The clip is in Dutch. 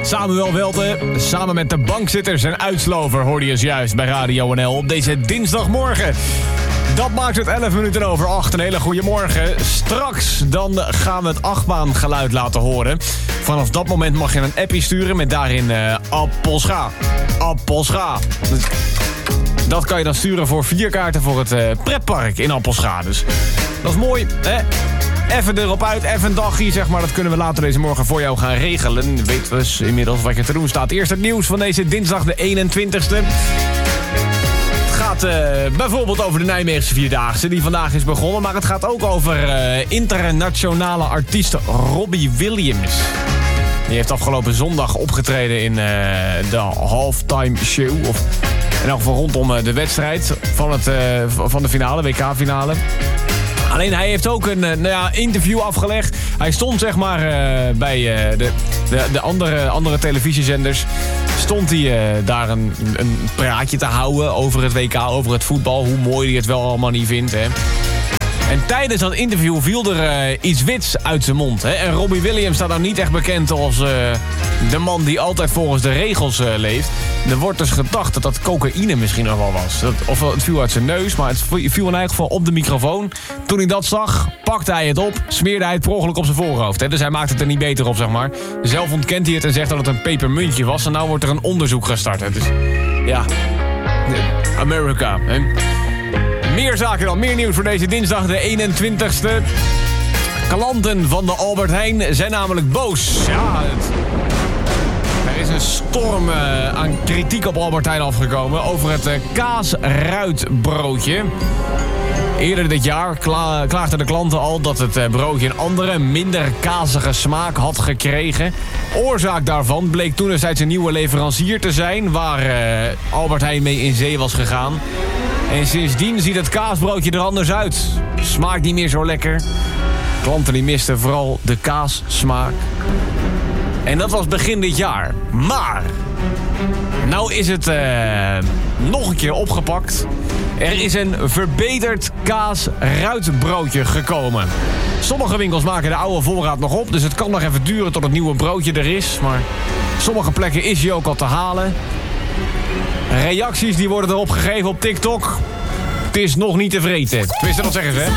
Samuel Welte, samen met de bankzitters en uitslover hoorde je juist bij Radio NL op deze dinsdagmorgen. Dat maakt het 11 minuten over 8. Een hele goede morgen. Straks dan gaan we het achtbaangeluid laten horen. Vanaf dat moment mag je een appie sturen met daarin appelscha. Appelscha. Dat kan je dan sturen voor 4 kaarten voor het pretpark in Appelscha. Dus dat is mooi, hè? Even erop uit, even een dagje, zeg maar. Dat kunnen we later deze morgen voor jou gaan regelen. Weet dus inmiddels wat je te doen staat. Eerst het nieuws van deze dinsdag de 21ste. Het gaat bijvoorbeeld over de Nijmeegse Vierdaagse die vandaag is begonnen. Maar het gaat ook over internationale artiest Robbie Williams. Die heeft afgelopen zondag opgetreden in de halftime show. Of in elk geval rondom de wedstrijd van de finale, WK-finale. Alleen hij heeft ook een interview afgelegd. Hij stond zeg maar bij de andere televisiezenders. Stond hij daar een praatje te houden over het WK, over het voetbal. Hoe mooi hij het wel allemaal niet vindt, hè. En tijdens dat interview viel er iets wits uit zijn mond. Hè? En Robbie Williams staat nou niet echt bekend als de man die altijd volgens de regels leeft. Er wordt dus gedacht dat dat cocaïne misschien nog wel was. Of het viel uit zijn neus, maar het viel in ieder geval op de microfoon. Toen hij dat zag, pakte hij het op, smeerde hij het per ongeluk op zijn voorhoofd. Hè? Dus hij maakt het er niet beter op, zeg maar. Zelf ontkent hij het en zegt dat het een pepermuntje was. En nou wordt er een onderzoek gestart. Hè? Dus ja, Amerika, hè? Meer zaken dan, meer nieuws voor deze dinsdag de 21ste. Klanten van de Albert Heijn zijn namelijk boos. Ja, er is een storm aan kritiek op Albert Heijn afgekomen over het kaasruitbroodje. Eerder dit jaar klaagden de klanten al dat het broodje een andere, minder kazige smaak had gekregen. Oorzaak daarvan bleek toen destijds een nieuwe leverancier te zijn waar Albert Heijn mee in zee was gegaan. En sindsdien ziet het kaasbroodje er anders uit. Smaakt niet meer zo lekker. Klanten die misten vooral de kaassmaak. En dat was begin dit jaar. Maar nou is het nog een keer opgepakt. Er is een verbeterd kaasruitbroodje gekomen. Sommige winkels maken de oude voorraad nog op. Dus het kan nog even duren tot het nieuwe broodje er is. Maar sommige plekken is hij ook al te halen. Reacties die worden erop gegeven op TikTok. Het is nog niet te vreten. Tenminste, dat zeggen ze, hè?